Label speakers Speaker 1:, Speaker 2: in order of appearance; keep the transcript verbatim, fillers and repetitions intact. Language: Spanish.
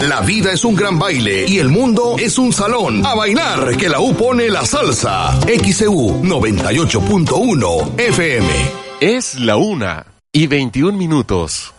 Speaker 1: La vida es un gran baile y el mundo es un salón. A bailar, que la U pone la salsa. X E U noventa y ocho punto uno F M.
Speaker 2: Es la una y veintiún minutos.